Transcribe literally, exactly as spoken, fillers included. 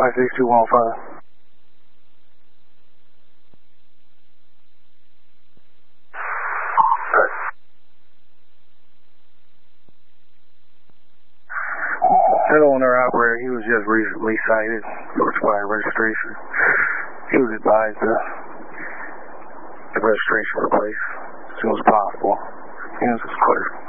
five six two one five. That owner operator, he was just recently cited for expired registration. He was advised to the registration replaced as soon as possible. Hands was clear.